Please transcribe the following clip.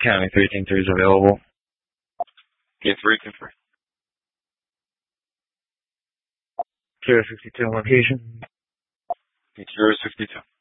County 310-3 is available. Get 310-3. 062 location. Get 062.